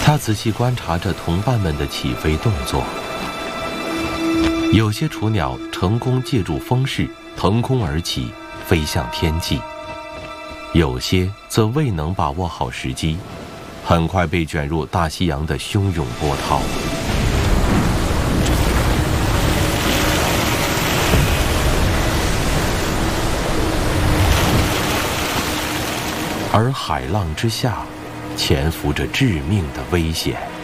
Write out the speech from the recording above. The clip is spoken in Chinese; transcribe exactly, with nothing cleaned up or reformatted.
他仔细观察着同伴们的起飞动作，有些雏鸟成功借助风势腾空而起，飞向天际；有些则未能把握好时机，很快被卷入大西洋的汹涌波涛。而海浪之下，潜伏着致命的危险。